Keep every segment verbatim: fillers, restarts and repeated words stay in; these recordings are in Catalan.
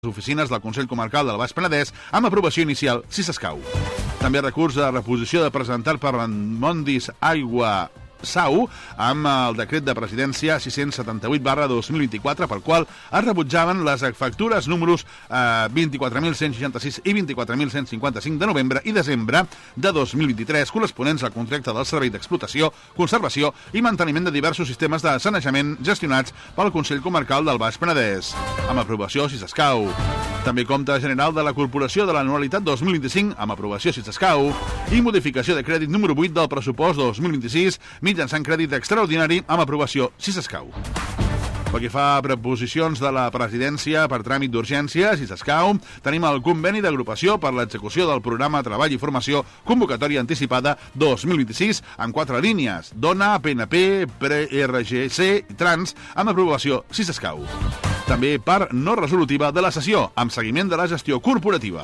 oficines del Consell Comarcal del Baix Penedès amb aprovació inicial, si s'escau. També recurs de reposició de presentar per Mondis Aigua Sau amb el decret de presidència sis-cents setanta-vuit barra dos mil vint-i-quatre pel qual es rebutjaven les factures números eh, vint-i-quatre mil cent seixanta-sis i vint-i-quatre mil cent cinquanta-cinc de novembre i desembre de dos mil vint-i-tres corresponents al contracte del servei d'explotació, conservació i manteniment de diversos sistemes de sanejament gestionats pel Consell Comarcal del Baix Penedès, amb aprovació si s'escau. També compte general de la Corporació de l'Anualitat dos mil vint-i-cinc amb aprovació si s'escau i modificació de crèdit número vuit del pressupost dos mil vint-i-sis mitjançant crèdit extraordinari amb aprovació si s'escau. Pel que fa a preposicions de la presidència per tràmit d'urgència, si s'escau, tenim el conveni d'agrupació per l'execució del programa Treball i Formació Convocatòria Anticipada dos mil vint-i-sis en quatre línies, Dona, P N P, P R G C i Trans, amb aprovació si s'escau. També part no resolutiva de la sessió, amb seguiment de la gestió corporativa.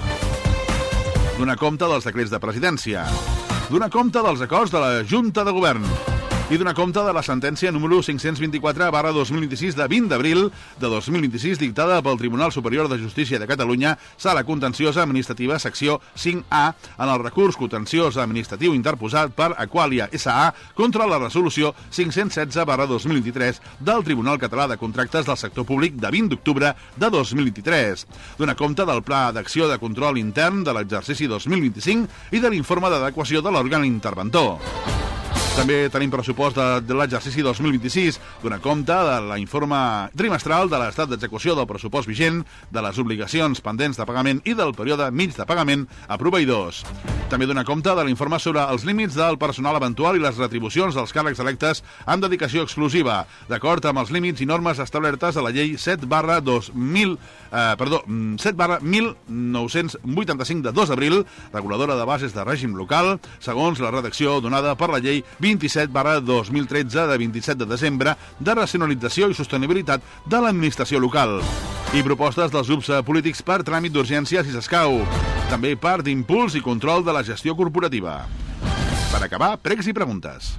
Donar compte dels decrets de presidència. Donar compte dels acords de la Junta de Govern. I donar compte de la sentència número cinc-cents vint-i-quatre barra dos mil vint-i-sis de vint d'abril de dos mil vint-i-sis dictada pel Tribunal Superior de Justícia de Catalunya, Sala Contenciosa Administrativa, secció cinc A, en el recurs contenciós administratiu interposat per Aqualia S A contra la resolució cinc-cents setze barra dos mil vint-i-tres del Tribunal Català de Contractes del Sector Públic de vint d'octubre de dos mil vint-i-tres. Donar compte del Pla d'Acció de Control Intern de l'exercici dos mil vint-i-cinc i de l'informe d'adequació de l'òrgan interventor. També tenim pressupost de, de l'exercici dos mil vint-i-sis, donar compte de l'informe trimestral de l'estat d'execució del pressupost vigent, de les obligacions pendents de pagament i del període mig de pagament a proveïdors. També donar compte de l'informe sobre els límits del personal eventual i les retribucions dels càrrecs electes amb dedicació exclusiva, d'acord amb els límits i normes establertes a la llei set barra dos mil, eh, perdó, set barra mil nou-cents vuitanta-cinc de dos d'abril, reguladora de bases de règim local, segons la redacció donada per la llei vint-i-set barra dos mil tretze de vint-i-set de desembre de racionalització i sostenibilitat de l'administració local. I propostes dels grups polítics per tràmit d'urgència si s'escau. També part d'impuls i control de la gestió corporativa. Per acabar, pregs i preguntes.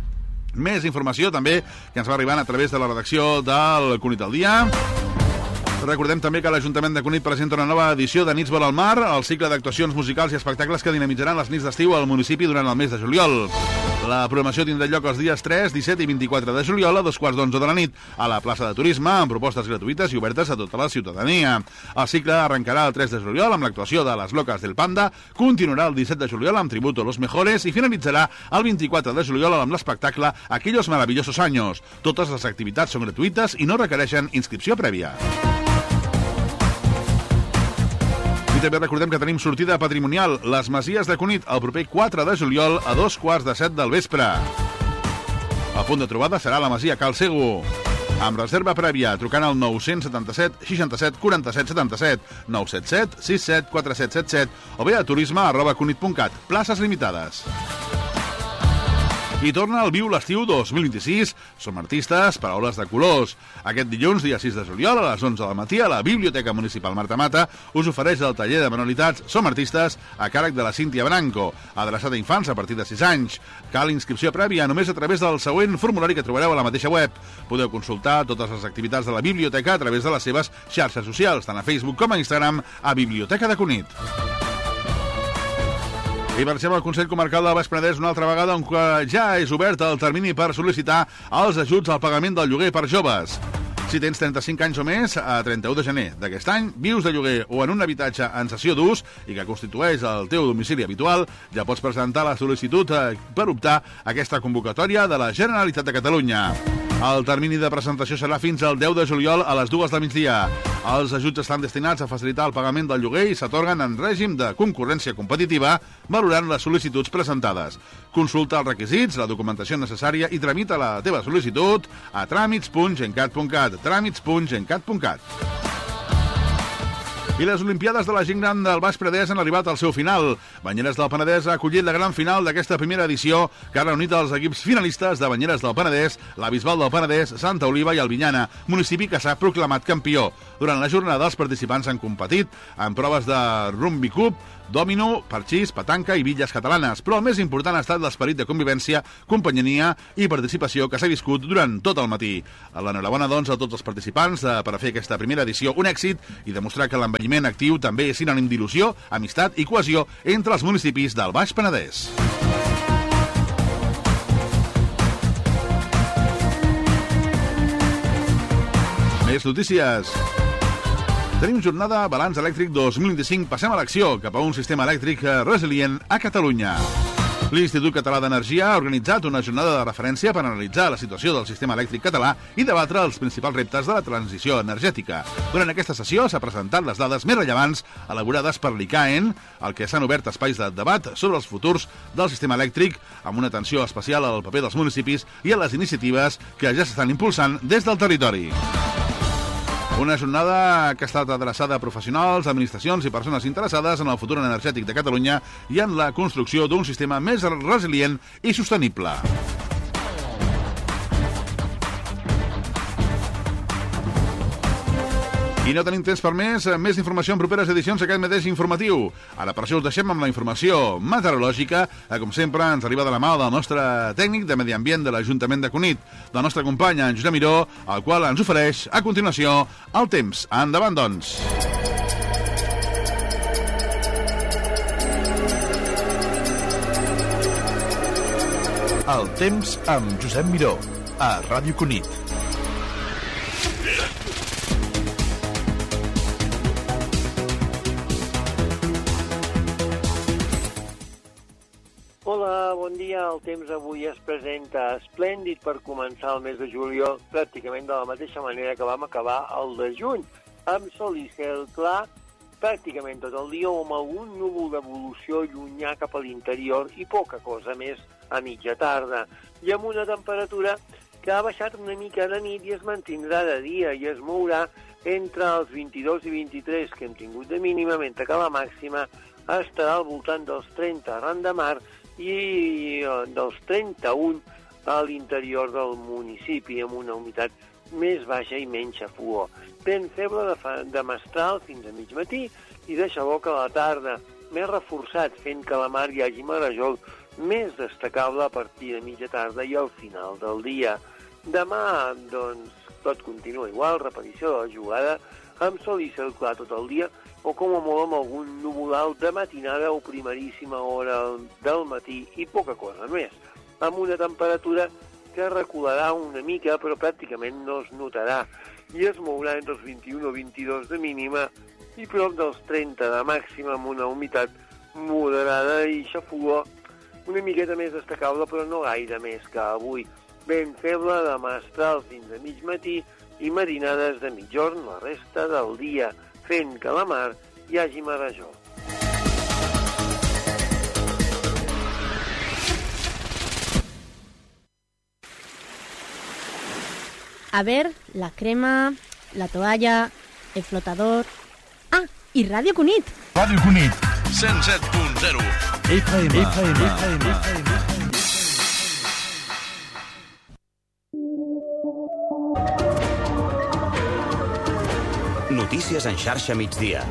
Més informació també que ens va arribant a través de la redacció del Cunit al Dia. Recordem també que l'Ajuntament de Cunit presenta una nova edició de Nits vora el mar, el cicle d'actuacions musicals i espectacles que dinamitzaran les nits d'estiu al municipi durant el mes de juliol. La programació tindrà lloc els dies tres, disset i vint-i-quatre de juliol a dos quarts d'onze de la nit a la plaça de Turisme, amb propostes gratuïtes i obertes a tota la ciutadania. El cicle arrencarà el tres de juliol amb l'actuació de les Locas del Panda, continuarà el disset de juliol amb Tributo a los Mejores i finalitzarà el vint-i-quatre de juliol amb l'espectacle Aquellos Maravillosos Años. Totes les activitats són gratuïtes i no requereixen inscripció prèvia. I també recordem que tenim sortida patrimonial Les Masies de Cunit el proper quatre de juliol a dos quarts de set del vespre. El punt de trobada serà la Masia Cal Sego. Amb reserva prèvia, trucant al nou setanta-set seixanta-set quaranta-set setanta-set, nou set set sis set quatre set set set o bé a turisme arroba cunit punt cat. Places limitades. I torna al Viu l'estiu dos mil vint-i-sis. Som artistes, paraules de colors. Aquest dilluns, dia sis de juliol, a les onze del matí, a la Biblioteca Municipal Marta Mata, us ofereix el taller de manualitats Som artistes, a càrrec de la Cíntia Branco, adreçat a infants a partir de sis anys. Cal inscripció prèvia només a través del següent formulari que trobareu a la mateixa web. Podeu consultar totes les activitats de la biblioteca a través de les seves xarxes socials, tant a Facebook com a Instagram, a Biblioteca de Cunit. I marxem al Consell Comarcal del Baix Penedès una altra vegada, on ja és obert el termini per sol·licitar els ajuts al pagament del lloguer per joves. Si tens trenta-cinc anys o més, a trenta-u de gener d'aquest any, vius de lloguer o en un habitatge en cessió d'ús i que constitueix el teu domicili habitual, ja pots presentar la sol·licitud per optar a aquesta convocatòria de la Generalitat de Catalunya. El termini de presentació serà fins al deu de juliol a les dues del migdia. Els ajuts estan destinats a facilitar el pagament del lloguer i s'atorguen en règim de concurrència competitiva, valorant les sol·licituds presentades. Consulta els requisits, la documentació necessària i tramita la teva sol·licitud a tràmits punt gencat punt cat. tràmits punt gencat punt cat. I les Olimpiades de la gent gran del Baix Penedès han arribat al seu final. Banyeres del Penedès ha acollit la gran final d'aquesta primera edició que ha reunit els equips finalistes de Banyeres del Penedès, la Bisbal del Penedès, Santa Oliva i Albinyana, municipi que s'ha proclamat campió. Durant la jornada, els participants han competit en proves de rugby cup, dòmino, parxís, petanca i bitlles catalanes, però el més important ha estat l'esperit de convivència, companyia i participació que s'ha viscut durant tot el matí. L'enhorabona, doncs, a tots els participants per a fer aquesta primera edició un èxit i demostrar que l'envelliment actiu també és sinònim d'il·lusió, amistat i cohesió entre els municipis del Baix Penedès. Més notícies. Tenim jornada Balanç Elèctric dos mil vint-i-cinc. Passem a l'acció cap a un sistema elèctric resilient a Catalunya. L'Institut Català d'Energia ha organitzat una jornada de referència per analitzar la situació del sistema elèctric català i debatre els principals reptes de la transició energètica. Durant aquesta sessió s'ha presentat les dades més rellevants elaborades per l'I C A E N, al que s'han obert espais de debat sobre els futurs del sistema elèctric, amb una atenció especial al paper dels municipis i a les iniciatives que ja s'estan impulsant des del territori. Una jornada que ha estat adreçada a professionals, administracions i persones interessades en el futur energètic de Catalunya i en la construcció d'un sistema més resilient i sostenible. I no tenim temps per més, més informació en properes edicions d'aquest mateix informatiu. Ara per això us deixem amb la informació meteorològica, que com sempre ens arriba de la mà del nostre tècnic de Medi Ambient de l'Ajuntament de Cunit, del nostre company en Josep Miró, el qual ens ofereix a continuació el temps. Endavant, doncs. El temps amb Josep Miró, a Ràdio Cunit. Hola, bon dia. El temps avui es presenta esplèndid per començar el mes de juliol, pràcticament de la mateixa manera que vam acabar el de juny, amb sol i cel clar, pràcticament tot el dia, o amb algun núvol d'evolució llunyà cap a l'interior i poca cosa més a mitja tarda, i amb una temperatura que ha baixat una mica de nit i es mantindrà de dia i es mourà entre els vint-i-dos i vint-i-tres que hem tingut de mínima, mentre que la màxima estarà al voltant dels trenta arran de mar i dels trenta-un a l'interior del municipi, amb una humitat més baixa i menys xafogor. Vent feble de, fa, de mestral fins a mig matí i de xaloc a la tarda, més reforçat, fent que a la mar hi hagi marejol més destacable a partir de mitja tarda i al final del dia. Demà, doncs, tot continua igual, repetició de la jugada, amb sol i cel clar tot el dia, o com a molt amb algun núvol alt de matinada o primeríssima hora del matí i poca cosa més, amb una temperatura que recularà una mica però pràcticament no es notarà i es mourà entre els vint-i-un o vint-i-dos de mínima i prop dels trenta de màxima amb una humitat moderada i xafogor una miqueta més destacable però no gaire més que avui. Vent feble de mestral fins a mig matí i marinades de mitjorn la resta del dia, fent que a la mar hi hagi marejol. A ver, la crema, la toalla, el flotador... Ah, i Ràdio Cunit. Ràdio Cunit, cent set punt zero. F M. F M. F M. Notícies en xarxa migdia.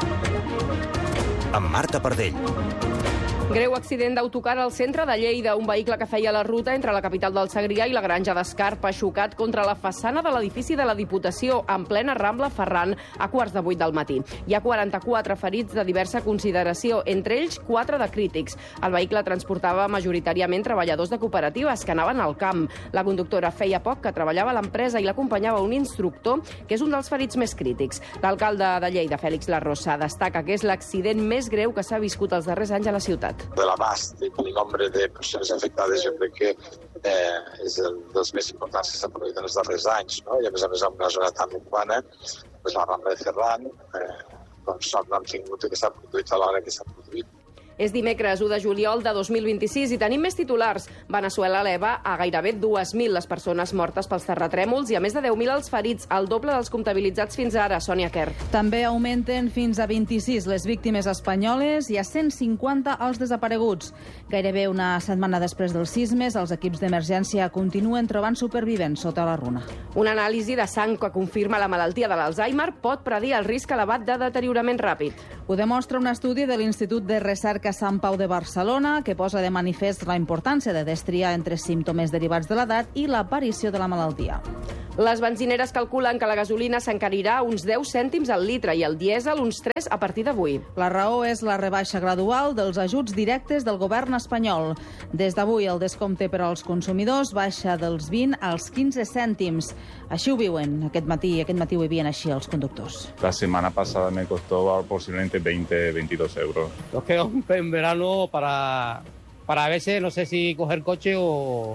Amb Marta Pardell. Greu accident d'autocar al centre de Lleida. Un vehicle que feia la ruta entre la capital del Segrià i la Granja d'Escarp ha xocat contra la façana de l'edifici de la Diputació en plena Rambla Ferran a quarts de vuit del matí. Hi ha quaranta-quatre ferits de diversa consideració, entre ells quatre de crítics. El vehicle transportava majoritàriament treballadors de cooperatives que anaven al camp. La conductora feia poc que treballava a l'empresa i l'acompanyava un instructor, que és un dels ferits més crítics. L'alcalde de Lleida, Fèlix Larrosa, destaca que és l'accident més greu que s'ha viscut els darrers anys a la ciutat. De l'abast i el nombre de persones afectades jo crec que eh, és el dels més importants que s'han produït en els darrers anys, no? I a més a més en una zona tan urbana, pues la Rambla de Ferran, eh, doncs no han tingut que s'ha produït a l'hora que s'ha produït. És dimecres u de juliol de dos mil vint-i-sis i tenim més titulars. Veneçuela eleva a gairebé dues mil les persones mortes pels terratrèmols i a més de deu mil els ferits, el doble dels comptabilitzats fins ara. Sònia Quer. També augmenten fins a vint-i-sis les víctimes espanyoles i a cent cinquanta els desapareguts. Gairebé una setmana després dels sismes, els equips d'emergència continuen trobant supervivents sota la runa. Una anàlisi de sang que confirma la malaltia de l'Alzheimer pot predir el risc elevat de deteriorament ràpid. Ho demostra un estudi de l'Institut de Recerca Sant Pau de Barcelona que posa de manifest la importància de destriar entre símptomes derivats de l'edat i l'aparició de la malaltia. Les benzineres calculen que la gasolina s'encarirà uns deu cèntims al litre i el dièsel uns tres a partir d'avui. La raó és la rebaixa gradual dels ajuts directes del govern espanyol. Des d'avui el descompte per als consumidors baixa dels vint als quinze cèntims. Així ho viuen aquest matí, aquest matí ho vivien així els conductors. La semana pasada me costó posiblemente veinte, veintidós euros. Nos queda un en verano para, para a veces no sé si coger coche o...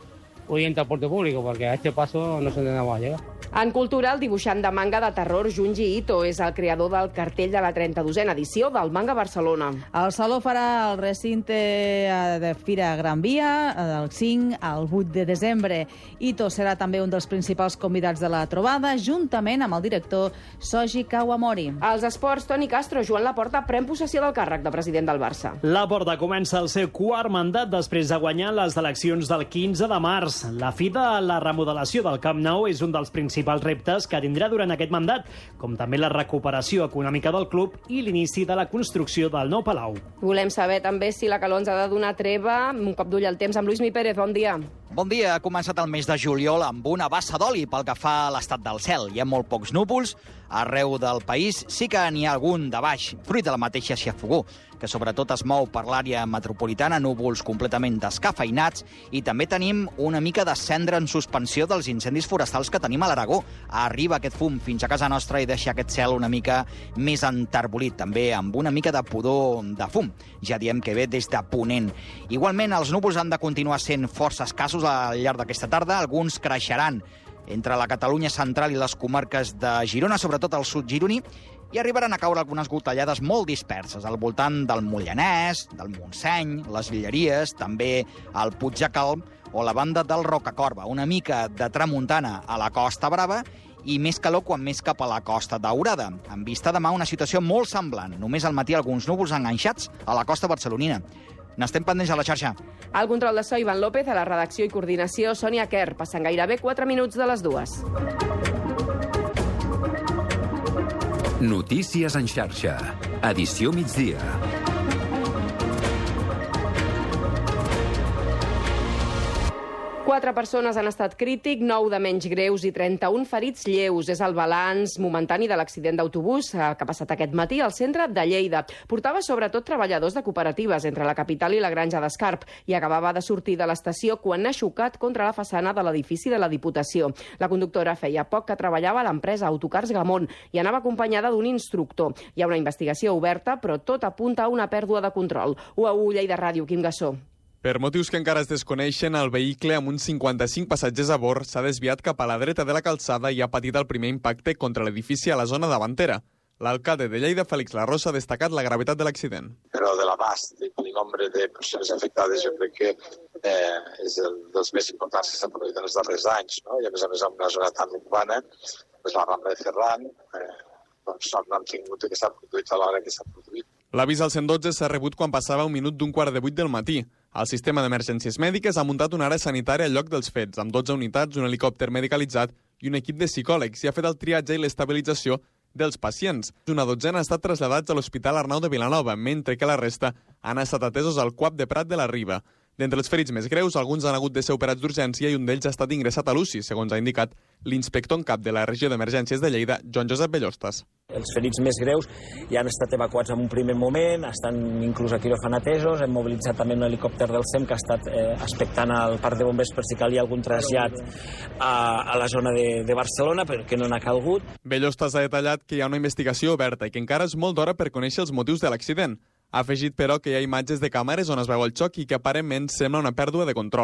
Hoy en transporte público, porque a este paso no sé dónde vamos a llegar. En cultura, el dibuixant de manga de terror Junji Ito és el creador del cartell de la trenta-dosena edició del Manga Barcelona. El Saló farà el recinte de Fira Gran Via del cinc al vuit de desembre. Ito serà també un dels principals convidats de la trobada, juntament amb el director Soji Kawamori. Als esports, Toni Castro, Joan Laporta pren possessió del càrrec de president del Barça. Laporta comença el seu quart mandat després de guanyar les eleccions del quinze de març. La fi de la remodelació del Camp Nou és un dels principals principals reptes que tindrà durant aquest mandat, com també la recuperació econòmica del club i l'inici de la construcció del nou Palau. Volem saber també si la calor ens ha de donar treva. Un cop d'ull al temps amb Lluís Mi Pérez. Bon dia. Bon dia. Ha començat el mes de juliol amb una bassa d'oli pel que fa a l'estat del cel. Hi ha molt pocs núvols. Arreu del país sí que n'hi ha algun de baix, fruit de la mateixa xafogó, que sobretot es mou per l'àrea metropolitana, núvols completament descafeinats, i també tenim una mica de cendra en suspensió dels incendis forestals que tenim a l'Aragó. Arriba aquest fum fins a casa nostra i deixa aquest cel una mica més enterbolit, també amb una mica de pudor de fum. Ja diem que ve des de Ponent. Igualment, els núvols han de continuar sent força escassos al llarg d'aquesta tarda. Alguns creixeran entre la Catalunya central i les comarques de Girona, sobretot al sud gironí, i arribaran a caure algunes gotellades molt disperses al voltant del Mollanès, del Montseny, les Villeries, també al Puig de Calm o la banda del Rocacorba. Una mica de tramuntana a la Costa Brava i més calor quan més cap a la Costa Daurada. En vista demà una situació molt semblant. Només al matí alguns núvols enganxats a la costa barcelonina. N'estem pendents a la xarxa. Al control de so, Ivan López, a la redacció i coordinació, Sònia Quer. Passen gairebé quatre minuts de les dues. Notícies en xarxa. Edició migdia. Quatre persones han estat crític, nou de menys greus i trenta-un ferits lleus. És el balanç momentani de l'accident d'autobús que ha passat aquest matí al centre de Lleida. Portava sobretot treballadors de cooperatives entre la capital i la Granja d'Escarp i acabava de sortir de l'estació quan ha xocat contra la façana de l'edifici de la Diputació. La conductora feia poc que treballava a l'empresa Autocars Gamont i anava acompanyada d'un instructor. Hi ha una investigació oberta, però tot apunta a una pèrdua de control. U a U, Lleida Ràdio, Quim Gassó. Per motius que encara es desconeixen, el vehicle amb uns cinquanta-cinc passatgers a bord s'ha desviat cap a la dreta de la calçada i ha patit el primer impacte contra l'edifici a la zona davantera. L'alcalde de Lleida, Félix Larrosa, ha destacat la gravetat de l'accident. Però de l'abast i el nombre de persones afectades jo crec que eh, és el dels més importants que s'han produït en els darrers anys, no? I a més a més en una zona tan urbana, doncs la Rambla de Ferran, eh, doncs no han tingut que s'ha produït a l'hora que s'ha produït. L'avís al cent dotze s'ha rebut quan passava un minut d'un quart de vuit del matí. El sistema d'emergències mèdiques ha muntat una àrea sanitària al lloc dels fets, amb dotze unitats, un helicòpter medicalitzat i un equip de psicòlegs, i ha fet el triatge i l'estabilització dels pacients. Una dotzena ha estat traslladats a l'Hospital Arnau de Vilanova, mentre que la resta han estat atesos al C U A P de Prat de la Riba. D'entre els ferits més greus, alguns han hagut de ser operats d'urgència i un d'ells ha estat ingressat a l'U C I, segons ha indicat l'inspector en cap de la regió d'emergències de Lleida, Joan Josep Bellostas. Els ferits més greus ja han estat evacuats en un primer moment, estan inclús a quiròfan atesos, hem mobilitzat també un helicòpter del S E M que ha estat eh, expectant al parc de bombers per si calia algun trasllat a, a la zona de, de Barcelona, però que no n'ha calgut. Bellostas ha detallat que hi ha una investigació oberta i que encara és molt d'hora per conèixer els motius de l'accident. Ha afegit, però, que hi ha imatges de càmeres on es veu el xoc i que aparentment sembla una pèrdua de control.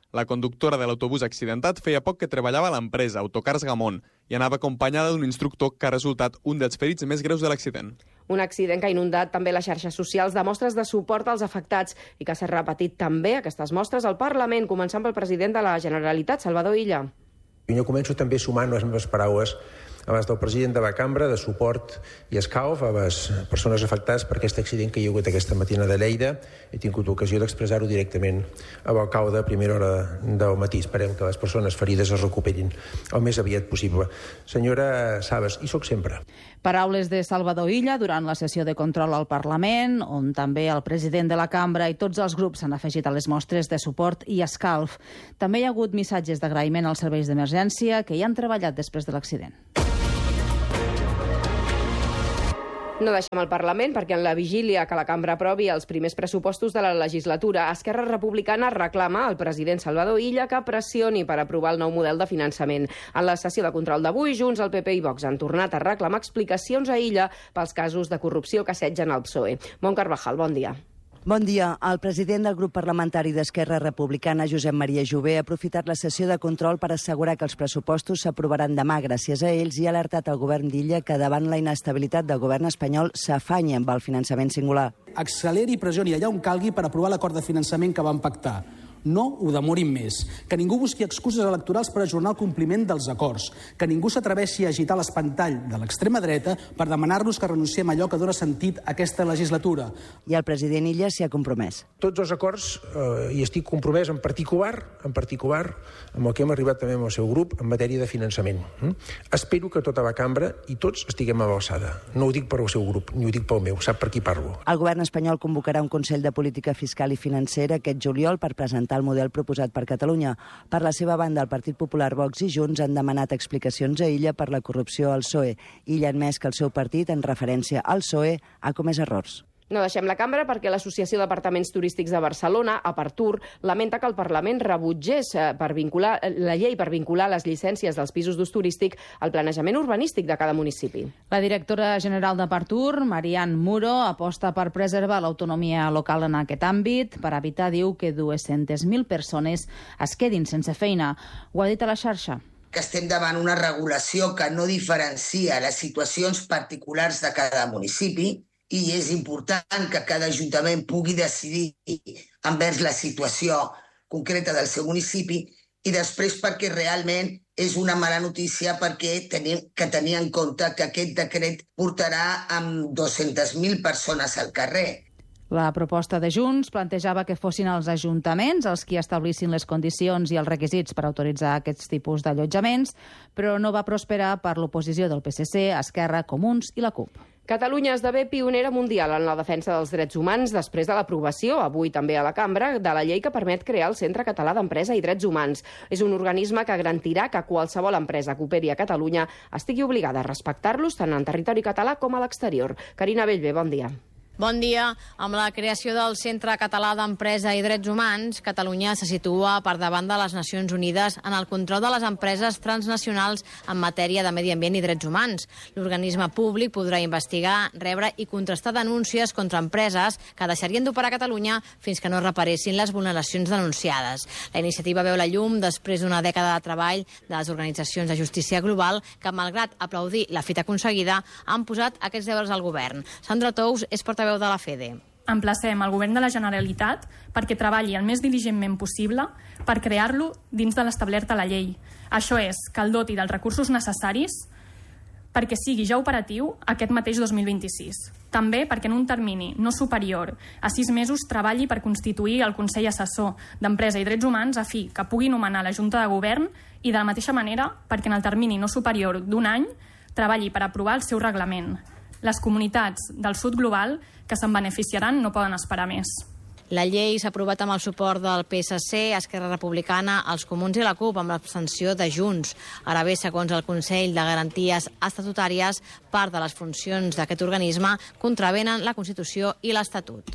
La conductora de l'autobús accidentat feia poc que treballava a l'empresa Autocars Gamont i anava acompanyada d'un instructor que ha resultat un dels ferits més greus de l'accident. Un accident que ha inundat també les xarxes socials de mostres de suport als afectats i que s'ha repetit també aquestes mostres al Parlament, començant pel president de la Generalitat, Salvador Illa. Jo començo també sumant les meves paraules abans del president de la cambra de suport i escalf a les persones afectades per aquest accident que hi ha hagut aquesta matina de Lleida. He tingut l'ocasió d'expressar-ho directament a l'alcalde a primera hora del matí. Esperem que les persones ferides es recuperin el més aviat possible. Senyora Sabas, hi soc sempre. Paraules de Salvador Illa durant la sessió de control al Parlament, on també el president de la cambra i tots els grups s'han afegit a les mostres de suport i escalf. També hi ha hagut missatges d'agraïment als serveis d'emergència que hi han treballat després de l'accident. No deixem el Parlament perquè en la vigília que la cambra aprovi els primers pressupostos de la legislatura, Esquerra Republicana reclama al president Salvador Illa que pressioni per aprovar el nou model de finançament. En la sessió de control d'avui, Junts, el P P i Vox han tornat a reclamar explicacions a Illa pels casos de corrupció que assetgen el P S O E. Mont Carvajal, bon dia. Bon dia. El president del grup parlamentari d'Esquerra Republicana, Josep Maria Jové, ha aprofitat la sessió de control per assegurar que els pressupostos s'aprovaran demà gràcies a ells i ha alertat el govern d'Illa que davant la inestabilitat del govern espanyol s'afanya amb el finançament singular. Acceleri i pressioni allà on calgui per aprovar l'acord de finançament que van pactar. No ho demorin més. Que ningú busqui excuses electorals per ajornar el compliment dels acords. Que ningú s'atreveixi a agitar l'espantall de l'extrema dreta per demanar-nos que renunciem a allò que dona sentit a aquesta legislatura. I el president Illa s'hi ha compromès. Tots els acords, eh, i estic compromès en particular, en particular amb el que hem arribat també amb el seu grup en matèria de finançament. Mm? Espero que tota la cambra i tots estiguem a l'alçada. No ho dic per al seu grup, ni ho dic pel meu, sap per qui parlo. El govern espanyol convocarà un Consell de Política Fiscal i Financera aquest juliol per presentar el model proposat per Catalunya. Per la seva banda, el Partit Popular, Vox i Junts han demanat explicacions a Illa per la corrupció al P S O E. Illa ha admès que el seu partit, en referència al P S O E, ha comès errors. No deixem la cambra perquè l'Associació d'Apartaments Turístics de Barcelona, Apartur, lamenta que el Parlament rebutgés per vincular la llei per vincular les llicències dels pisos d'ús turístic al planejament urbanístic de cada municipi. La directora general d'Apartur, Marian Muro, aposta per preservar l'autonomia local en aquest àmbit per evitar, diu, que dues-centes mil persones es quedin sense feina. Ho ha dit a la xarxa. Que estem davant una regulació que no diferencia les situacions particulars de cada municipi i és important que cada ajuntament pugui decidir envers la situació concreta del seu municipi i després perquè realment és una mala notícia perquè tenim que tenir en compte que aquest decret portarà amb dues-centes mil persones al carrer. La proposta de Junts plantejava que fossin els ajuntaments els qui establissin les condicions i els requisits per autoritzar aquests tipus d'allotjaments, però no va prosperar per l'oposició del P S C, Esquerra, Comuns i la CUP. Catalunya esdevé pionera mundial en la defensa dels drets humans després de l'aprovació, avui també a la cambra, de la llei que permet crear el Centre Català d'Empresa i Drets Humans. És un organisme que garantirà que qualsevol empresa que operi a Catalunya estigui obligada a respectar-los tant en territori català com a l'exterior. Carina Bellver, bon dia. Bon dia. Amb la creació del Centre Català d'Empresa i Drets Humans, Catalunya se situa per davant de les Nacions Unides en el control de les empreses transnacionals en matèria de medi ambient i drets humans. L'organisme públic podrà investigar, rebre i contrastar denúncies contra empreses que deixarien d'operar a Catalunya fins que no reparessin les vulneracions denunciades. La iniciativa veu la llum després d'una dècada de treball de les organitzacions de justícia global que, malgrat aplaudir la fita aconseguida, han posat aquests deures al govern. Sandra Tous és portaveu de la FEDE. Emplacem el govern de la Generalitat perquè treballi el més diligentment possible per crear-lo dins de l'establert a la llei. Això és, que el doti dels recursos necessaris perquè sigui ja operatiu aquest mateix dos mil vint-i-sis. També perquè en un termini no superior a sis mesos treballi per constituir el Consell Assessor d'Empresa i Drets Humans a fi que pugui nomenar la Junta de Govern i, de la mateixa manera, perquè en el termini no superior d'un any treballi per aprovar el seu reglament. Les comunitats del sud global que se'n beneficiaran no poden esperar més. La llei s'ha aprovat amb el suport del P S C, Esquerra Republicana, els Comuns i la CUP, amb l'abstenció de Junts. Ara bé, segons el Consell de Garanties Estatutàries, part de les funcions d'aquest organisme contravenen la Constitució i l'Estatut.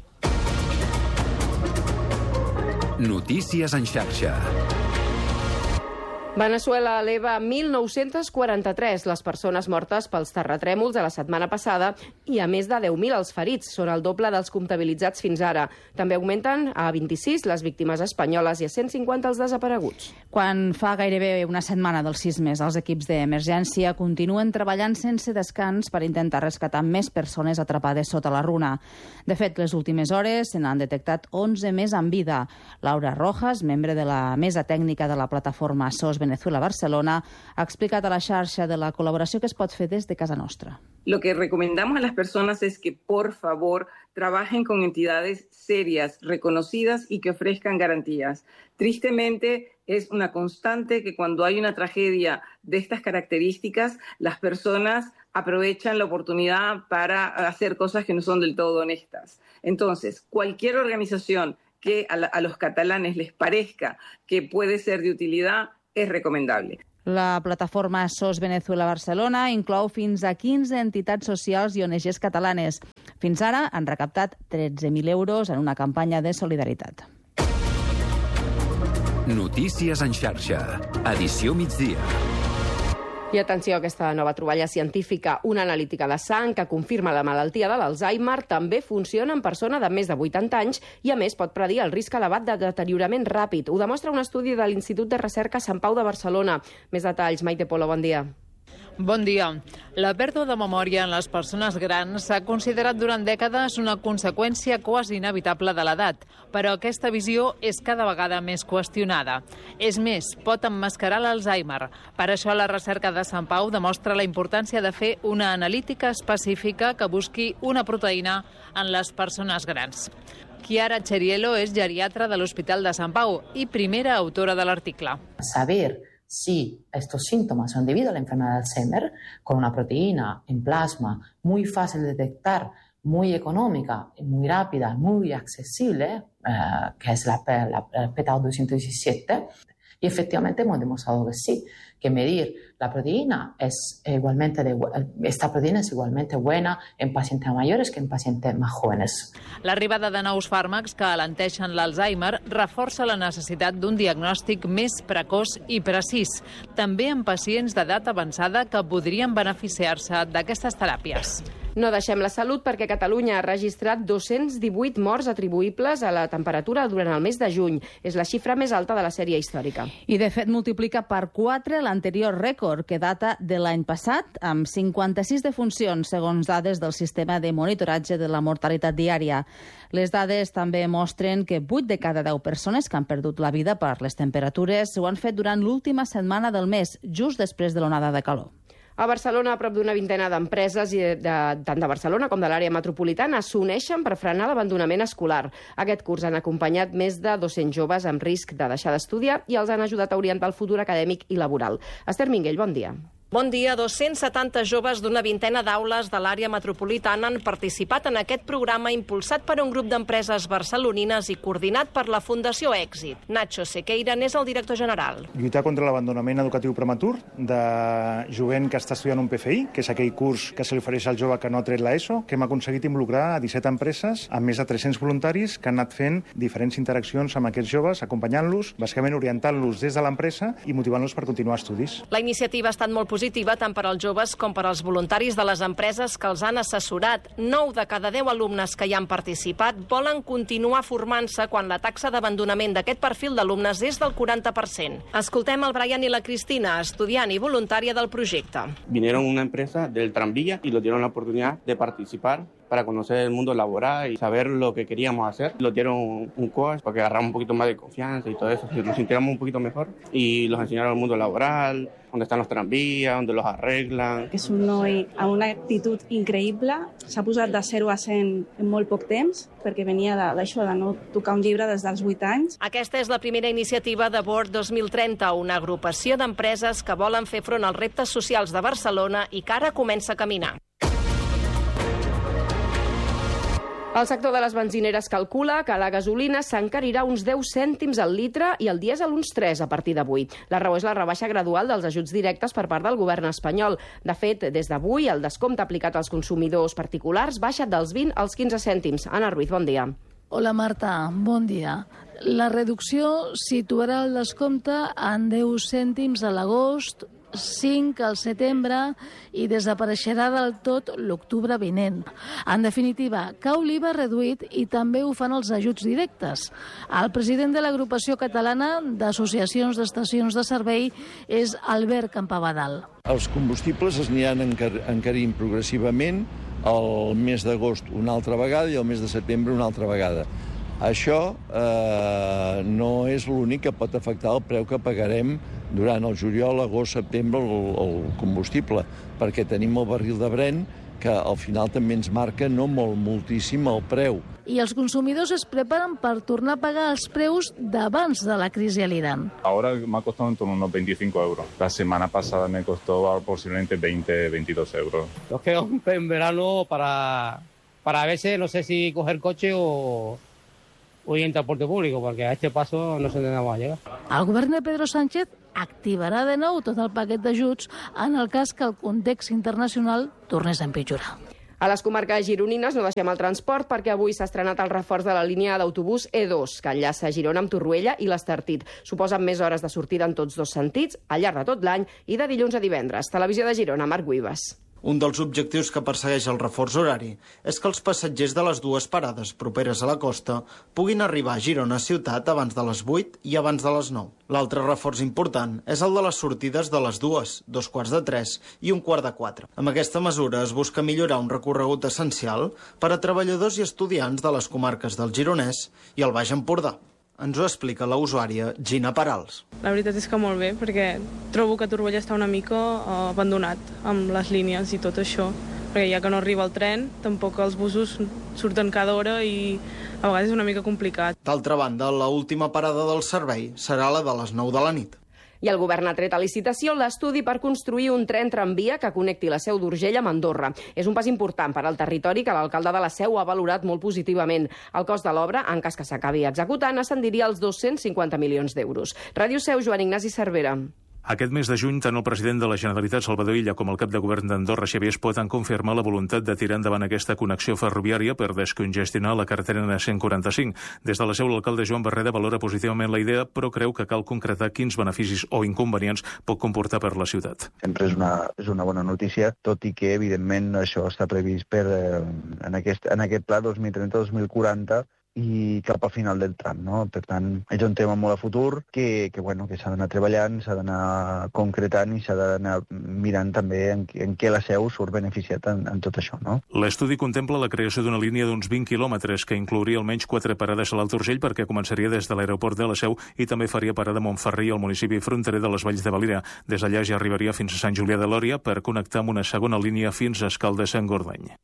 Notícies en xarxa. Veneçuela eleva a mil nou-cents quaranta-tres les persones mortes pels terratrèmols de la setmana passada i a més de deu mil els ferits. Són el doble dels comptabilitzats fins ara. També augmenten a vint-i-sis les víctimes espanyoles i a cent cinquanta els desapareguts. Quan fa gairebé una setmana dels sismes, els equips d'emergència continuen treballant sense descans per intentar rescatar més persones atrapades sota la runa. De fet, les últimes hores se n'han detectat onze més en vida. Laura Rojas, membre de la mesa tècnica de la plataforma S O S Venezuela Barcelona, ha explicat a la xarxa de la col·laboració que es pot fer des de casa nostra. Lo que recomendamos a las personas es que, por favor, trabajen con entidades serias, reconocidas y que ofrezcan garantías. Tristemente, es una constante que cuando hay una tragedia de estas características, las personas aprovechan la oportunidad para hacer cosas que no son del todo honestas. Entonces, cualquier organización que a, la, a los catalanes les parezca que puede ser de utilidad, és recomendable. La plataforma S O S Venezuela Barcelona inclou fins a quinze entitats socials i O N Ges catalanes. Fins ara han recaptat tretze mil euros en una campanya de solidaritat. Notícies en xarxa. Edició migdia. I atenció a aquesta nova troballa científica. Una analítica de sang que confirma la malaltia de l'Alzheimer també funciona en persona de més de vuitanta anys i, a més, pot predir el risc elevat de deteriorament ràpid. Ho demostra un estudi de l'Institut de Recerca Sant Pau de Barcelona. Més detalls, Maite Polo, bon dia. Bon dia. La pèrdua de memòria en les persones grans s'ha considerat durant dècades una conseqüència quasi inevitable de l'edat, però aquesta visió és cada vegada més qüestionada. És més, pot emmascarar l'Alzheimer. Per això la recerca de Sant Pau demostra la importància de fer una analítica específica que busqui una proteïna en les persones grans. Chiara Cheriello és geriatra de l'Hospital de Sant Pau i primera autora de l'article. Saber si estos síntomas son debido a la enfermedad de Alzheimer, con una proteína en plasma muy fácil de detectar, muy económica, muy rápida, muy accesible, eh, que es la, la, la P T A doscientos diecisiete, y efectivamente hemos demostrado que sí, que medir la proteína es igualmente de, esta proteína es igualmente buena en pacientes mayores que en pacientes más jóvenes. L'arribada de nous fàrmacs que alenteixen l'Alzheimer reforça la necessitat d'un diagnòstic més precoç i precís, també en pacients d'edat avançada que podrien beneficiar-se d'aquestes teràpies. No deixem la salut perquè Catalunya ha registrat dos-cents divuit morts atribuïbles a la temperatura durant el mes de juny. És la xifra més alta de la sèrie històrica. I, de fet, multiplica per quatre l'anterior rècord, que data de l'any passat, amb cinquanta-sis defuncions, segons dades del sistema de monitoratge de la mortalitat diària. Les dades també mostren que vuit de cada deu persones que han perdut la vida per les temperatures ho han fet durant l'última setmana del mes, just després de l'onada de calor. A Barcelona, a prop d'una vintena d'empreses, de, de, tant de Barcelona com de l'àrea metropolitana, s'uneixen per frenar l'abandonament escolar. Aquest curs han acompanyat més de dos-cents joves amb risc de deixar d'estudiar i els han ajudat a orientar el futur acadèmic i laboral. Esther Minguell, bon dia. Bon dia. dos-cents setanta joves d'una vintena d'aules de l'àrea metropolitana han participat en aquest programa impulsat per un grup d'empreses barcelonines i coordinat per la Fundació Èxit. Nacho Sequeira n'és el director general. Lluitar contra l'abandonament educatiu prematur de jovent que està estudiant un P F I, que és aquell curs que se li ofereix al jove que no ha tret l'ESO, que hem aconseguit involucrar a disset empreses amb més de tres-cents voluntaris que han anat fent diferents interaccions amb aquests joves, acompanyant-los, bàsicament orientant-los des de l'empresa i motivant-los per continuar estudis. La iniciativa ha estat molt positiva tant per als joves com per als voluntaris de les empreses que els han assessorat. Nou de cada deu alumnes que hi han participat volen continuar formant-se quan la taxa d'abandonament d'aquest perfil d'alumnes és del quaranta per cent. Escoltem el Brian i la Cristina, estudiant i voluntària del projecte. Vinieron una empresa del tranvía y nos dieron la oportunidad de participar para conocer el mundo laboral y saber lo que queríamos hacer. Nos dieron un coach para que agarráramos un poquito más de confianza y todo eso, que nos sintiéramos un poquito mejor y los enseñaron el mundo laboral, dónde están los tranvías, dónde los arreglan. És un noi amb una actitud increïble, s'ha posat de zero a cent en molt poc temps, perquè venia d'això, de, de no tocar un llibre des dels vuit anys. Aquesta és la primera iniciativa de Board dos mil trenta, una agrupació d'empreses que volen fer front als reptes socials de Barcelona i que ara comença a caminar. El sector de les benzineres calcula que la gasolina s'encarirà uns deu cèntims al litre i el dièsel uns tres a partir d'avui. La raó és la rebaixa gradual dels ajuts directes per part del govern espanyol. De fet, des d'avui, el descompte aplicat als consumidors particulars baixa dels vint als quinze cèntims. Anna Ruiz, bon dia. Hola, Marta. Bon dia. La reducció situarà el descompte en deu cèntims a l'agost, cinc al setembre i desapareixerà del tot l'octubre vinent. En definitiva, cau l'I V A reduït i també ho fan els ajuts directes. El president de l'agrupació catalana d'associacions d'estacions de servei és Albert Campabadal. Els combustibles es aniran encar encarint progressivament el mes d'agost una altra vegada i el mes de setembre una altra vegada. Això eh, no és l'únic que pot afectar el preu que pagarem durant el juliol, agost, setembre el, el combustible, perquè tenim el barril de Brent que al final també ens marca no molt, moltíssim el preu. I els consumidors es preparen per tornar a pagar els preus d'abans de la crisi a l'Iran. Ahora me ha costado en torno a unos veinticinco euros. La semana pasada me costó posiblemente veinte, veintidós euros. Nos queda un en verano para, para a veces no sé si coger coche o... o ir en transporte público, perquè a este paso no sé on vamos a llegar. El govern de Pedro Sánchez activarà de nou tot el paquet d'ajuts en el cas que el context internacional tornés a empitjorar. A les comarques gironines no deixem el transport perquè avui s'ha estrenat el reforç de la línia d'autobús E dos, que enllaça Girona amb Torroella i l'Estartit. Suposen més hores de sortida en tots dos sentits, al llarg de tot l'any i de dilluns a divendres. Televisió de Girona, Marc Guibas. Un dels objectius que persegueix el reforç horari és que els passatgers de les dues parades properes a la costa puguin arribar a Girona ciutat abans de les vuit i abans de les nou. L'altre reforç important és el de les sortides de les dues, dos quarts de tres i un quart de quatre. Amb aquesta mesura es busca millorar un recorregut essencial per a treballadors i estudiants de les comarques del Gironès i el Baix Empordà. Ens ho explica la usuària Gina Parals. La veritat és que molt bé, perquè trobo que Torroella està una mica uh, abandonat amb les línies i tot això, perquè ja que no arriba el tren, tampoc els busos surten cada hora i a vegades és una mica complicat. D'altra banda, l'última parada del servei serà la de les nou de la nit. I el govern ha tret a licitació l'estudi per construir un tren tramvia que connecti la Seu d'Urgell amb Andorra. És un pas important per al territori que l'alcalde de la Seu ha valorat molt positivament. El cost de l'obra, en cas que s'acabi executant, ascendiria als dos-cents cinquanta milions d'euros. Ràdio Seu, Joan Ignasi Cervera. Aquest mes de juny, tant el president de la Generalitat, Salvador Illa, com el cap de govern d'Andorra, Xavier Espot, han confirmat la voluntat de tirar endavant aquesta connexió ferroviària per descongestionar la carretera N cent quaranta-cinc. Des de la Seu, l'alcalde Joan Barreda valora positivament la idea, però creu que cal concretar quins beneficis o inconvenients pot comportar per la ciutat. Sempre és una, és una bona notícia, tot i que, evidentment, això està previst per, eh, en, aquest, en aquest pla dos mil trenta dos mil quaranta, i cap al final del tram, no? Per tant, és un tema molt a futur que, que, bueno, que s'ha d'anar treballant, s'ha d'anar concretant i s'ha d'anar mirant també en, en què la Seu surt beneficiat en, en tot això, no? L'estudi contempla la creació d'una línia d'uns vint quilòmetres que inclouria almenys quatre parades a l'Alt Urgell perquè començaria des de l'aeroport de la Seu i també faria parada a Montferrer, al municipi fronterer de les Valls de Valira. Des d'allà ja arribaria fins a Sant Julià de Lòria per connectar amb una segona línia fins a Escaldes-Sant-Gordany.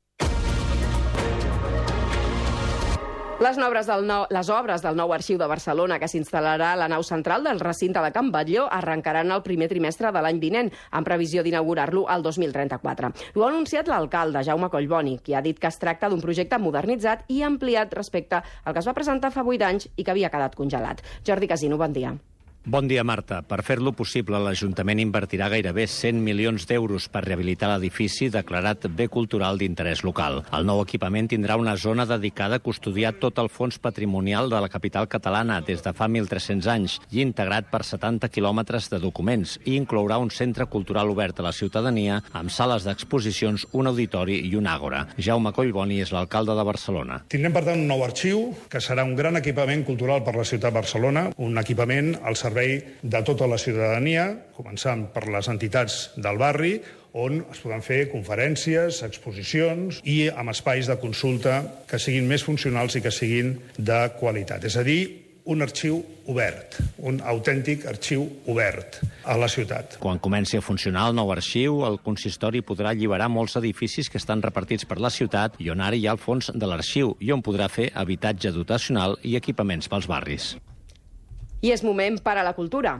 Les obres, del nou, les obres del nou arxiu de Barcelona, que s'instal·larà a la nau central del recinte de Can Batlló, arrencaran el primer trimestre de l'any vinent, amb previsió d'inaugurar-lo el dos mil trenta-quatre. Ho ha anunciat l'alcalde, Jaume Collboni, qui ha dit que es tracta d'un projecte modernitzat i ampliat respecte al que es va presentar fa vuit anys i que havia quedat congelat. Jordi Casino, bon dia. Bon dia, Marta. Per fer-lo possible, l'Ajuntament invertirà gairebé cent milions d'euros per rehabilitar l'edifici declarat bé cultural d'interès local. El nou equipament tindrà una zona dedicada a custodiar tot el fons patrimonial de la capital catalana des de fa mil tres-cents anys i integrat per setanta quilòmetres de documents i inclourà un centre cultural obert a la ciutadania amb sales d'exposicions, un auditori i un àgora. Jaume Collboni és l'alcalde de Barcelona. Tindrem, per tant, un nou arxiu que serà un gran equipament cultural per la ciutat de Barcelona, un equipament al servei de tota la ciutadania, començant per les entitats del barri, on es poden fer conferències, exposicions i amb espais de consulta que siguin més funcionals i que siguin de qualitat. És a dir, un arxiu obert, un autèntic arxiu obert a la ciutat. Quan comenci a funcionar el nou arxiu, el consistori podrà alliberar molts edificis que estan repartits per la ciutat i on ara hi ha el fons de l'arxiu i on podrà fer habitatge dotacional i equipaments pels barris. I és moment per a la cultura.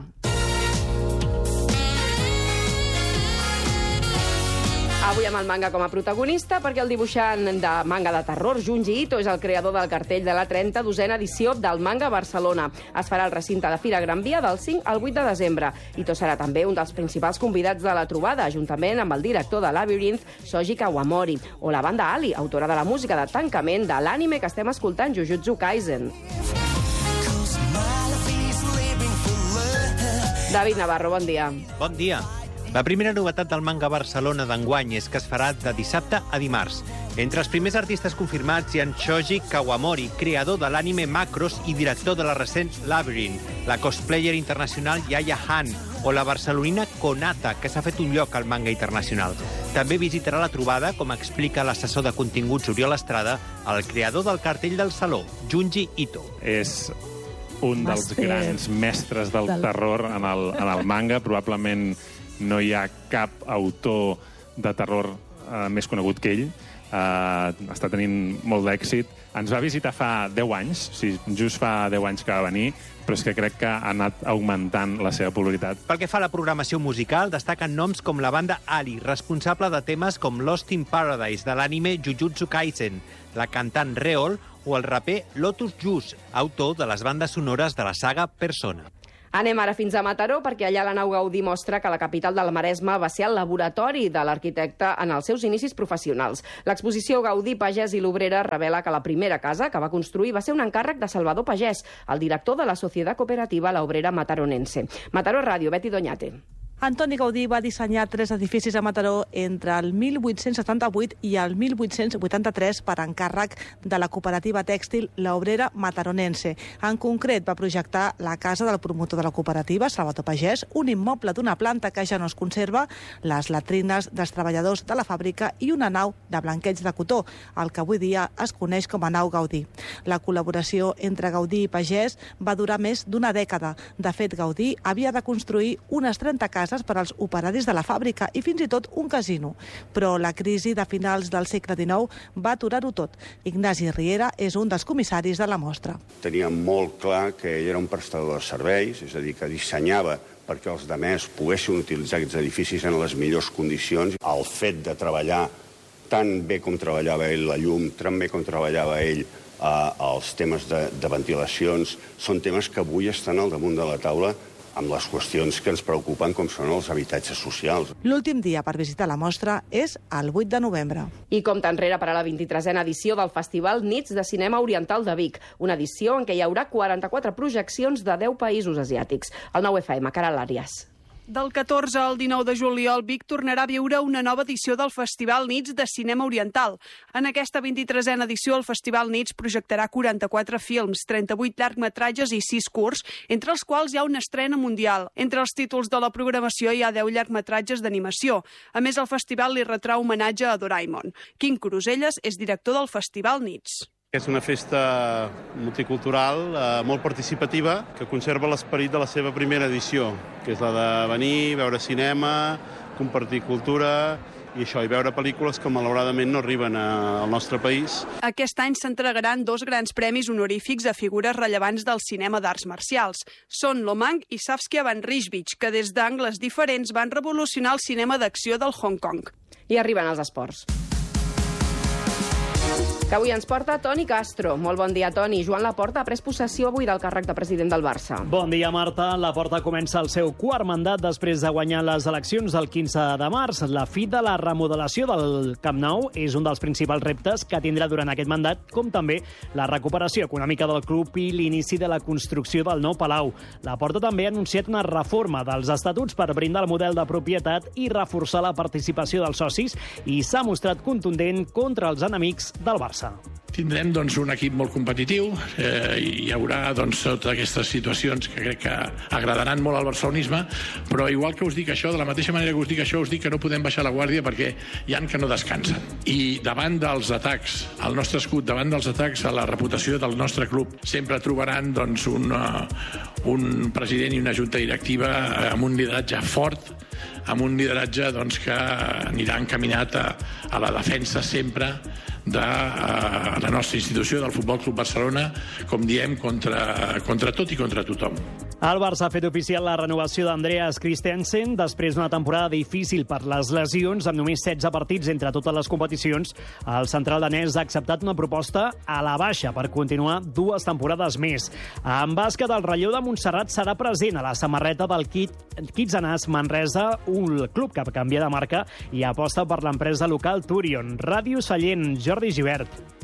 Avui amb el manga com a protagonista, perquè el dibuixant de manga de terror, Junji Ito, és el creador del cartell de la trenta-dosena edició del Manga Barcelona. Es farà al recinte de Fira Gran Via del cinc al vuit de desembre. Ito serà també un dels principals convidats de la trobada, juntament amb el director de Labyrinth, Soji Kawamori, o la banda Ali, autora de la música de tancament de l'ànime que estem escoltant, Jujutsu Kaisen. David Navarro, bon dia. Bon dia. La primera novetat del Manga Barcelona d'enguany és que es farà de dissabte a dimarts. Entre els primers artistes confirmats hi ha Shoji Kawamori, creador de l'anime Macross i director de la recent Labyrinth, la cosplayer internacional Yaya Han o la barcelonina Konata, que s'ha fet un lloc al manga internacional. També visitarà la trobada, com explica l'assessor de continguts Oriol Estrada, el creador del cartell del Saló, Junji Ito. És un dels Master. grans mestres del, Del- terror en el, en el manga. Probablement no hi ha cap autor de terror eh, més conegut que ell. Uh, està tenint molt d'èxit. Ens va visitar fa deu anys, o sigui, just fa deu anys que va venir, però és que crec que ha anat augmentant la seva popularitat. Pel que fa a la programació musical, destaquen noms com la banda Ali, responsable de temes com Lost in Paradise, de l'anime Jujutsu Kaisen, la cantant Reol o el raper Lotus Juice, autor de les bandes sonores de la saga Persona. Anem ara fins a Mataró, perquè allà la nau Gaudí mostra que la capital del Maresme va ser el laboratori de l'arquitecte en els seus inicis professionals. L'exposició Gaudí, Pagès i l'Obrera revela que la primera casa que va construir va ser un encàrrec de Salvador Pagès, el director de la Societat Cooperativa La Obrera Mataronense. Mataró Ràdio, Betty Doñate. Antoni Gaudí va dissenyar tres edificis a Mataró entre el mil vuit-cents setanta-vuit i el mil vuit-cents vuitanta-tres per encàrrec de la cooperativa tèxtil La Obrera Mataronense. En concret, va projectar la casa del promotor de la cooperativa, Salvador Pagès, un immoble d'una planta que ja no es conserva, les latrines dels treballadors de la fàbrica i una nau de blanqueig de cotó, el que avui dia es coneix com a nau Gaudí. La col·laboració entre Gaudí i Pagès va durar més d'una dècada. De fet, Gaudí havia de construir unes trenta cases per als operaris de la fàbrica i fins i tot un casino. Però la crisi de finals del segle dinou va aturar-ho tot. Ignasi Riera és un dels comissaris de la mostra. Tenia molt clar que ell era un prestador de serveis, és a dir, que dissenyava perquè els demés poguessin utilitzar aquests edificis en les millors condicions. El fet de treballar tan bé com treballava ell la llum, tan bé com treballava ell eh, els temes de, de ventilacions, són temes que avui estan al damunt de la taula amb les qüestions que ens preocupen, com són els habitatges socials. L'últim dia per visitar la mostra és el vuit de novembre. I compta enrere per a la vint-i-tresena edició del Festival Nits de Cinema Oriental de Vic, una edició en què hi haurà quaranta-quatre projeccions de deu països asiàtics. El nou F M, Caral Àrias. Del catorze al dinou de juliol, Vic tornarà a viure una nova edició del Festival Nits de Cinema Oriental. En aquesta vint-i-tresena edició, el Festival Nits projectarà quaranta-quatre films, trenta-vuit llargmetratges i sis curts, entre els quals hi ha una estrena mundial. Entre els títols de la programació hi ha deu llargmetratges d'animació. A més, el festival li retrà homenatge a Doraemon. Quim Cruselles és director del Festival Nits. És una festa multicultural, eh, molt participativa, que conserva l'esperit de la seva primera edició, que és la de venir, veure cinema, compartir cultura i això, i veure pel·lícules que malauradament no arriben a, al nostre país. Aquest any s'entregaran dos grans premis honorífics a figures rellevants del cinema d'arts marcials. Són Lomang i Saskia Van Rysvich, que des d'angles diferents van revolucionar el cinema d'acció del Hong Kong. I arriben els esports. Que avui ens porta Toni Castro. Molt bon dia, Toni. Joan Laporta ha pres possessió avui del càrrec de president del Barça. Bon dia, Marta. Laporta comença el seu quart mandat després de guanyar les eleccions del quinze de març. La fi de la remodelació del Camp Nou és un dels principals reptes que tindrà durant aquest mandat, com també la recuperació econòmica del club i l'inici de la construcció del nou Palau. Laporta també ha anunciat una reforma dels estatuts per brindar el model de propietat i reforçar la participació dels socis i s'ha mostrat contundent contra els enemics del Barça. Tindrem doncs, un equip molt competitiu, eh, i hi haurà doncs, totes aquestes situacions que crec que agradaran molt al barcelonisme, però igual que us dic això, de la mateixa manera que us dic això, us dic que no podem baixar la guàrdia perquè hi ha que no descansen. I davant dels atacs al nostre escut, davant dels atacs a la reputació del nostre club, sempre trobaran doncs, un, uh, un president i una junta directiva amb un lideratge fort, amb un lideratge doncs, que anirà encaminat a, a la defensa sempre de uh, la nostra institució, del Futbol Club Barcelona, com diem, contra, contra tot i contra tothom. El Barça ha fet oficial la renovació d'Andreas Christensen després d'una temporada difícil per les lesions, amb només setze partits entre totes les competicions. El central danès ha acceptat una proposta a la baixa per continuar dues temporades més. En bàsquet, el relleu de Montserrat serà present a la samarreta del Kitsanàs Manresa, un club que canvia de marca i aposta per l'empresa local Turion. Ràdio Sallent, Jordi Givert.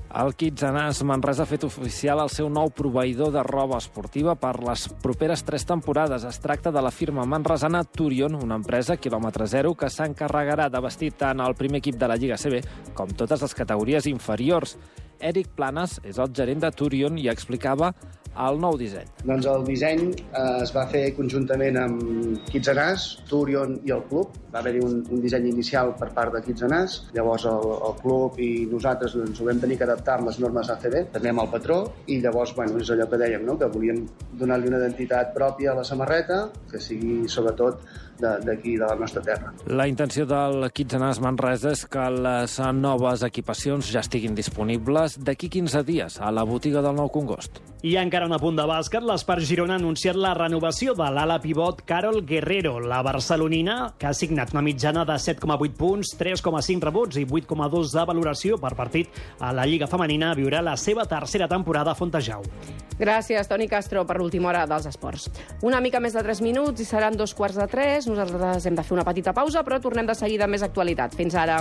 El Kitsanàs Manresa ha fet oficial el seu nou proveïdor de roba esportiva per les properes tres temporades. Es tracta de la firma manresana Turion, una empresa quilòmetre zero que s'encarregarà de vestir tant el primer equip de la Lliga C B com totes les categories inferiors. Eric Planas és el gerent de Turion i explicava el nou disseny. Doncs el disseny eh, es va fer conjuntament amb Kitsanàs, Turion i el club. Va haver-hi un, un disseny inicial per part de Kitsanàs, llavors el, el club i nosaltres doncs, ho vam tenir que adaptar amb les normes A C B, també amb el patró, i llavors bueno, és allò que dèiem, no? Que volíem donar-li una identitat pròpia a la samarreta, que sigui sobretot d'aquí, de, de la nostra terra. La intenció del Kitsanàs Manresa és que les noves equipacions ja estiguin disponibles d'aquí quinze dies a la botiga del Nou Congost. I encara un apunt de bàsquet, l'Espart Girona ha anunciat la renovació de l'ala pivot Carol Guerrero. La barcelonina, que ha signat una mitjana de set coma vuit punts, tres coma cinc rebots i vuit coma dos de valoració per partit a la Lliga Femenina, viurà la seva tercera temporada a Fontejau. Gràcies, Toni Castro, per l'última hora dels esports. Una mica més de tres minuts i seran dos quarts de tres. Nosaltres hem de fer una petita pausa, però tornem de seguida amb més actualitat. Fins ara.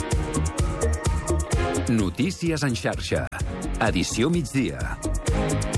Notícies en xarxa. Edició migdia.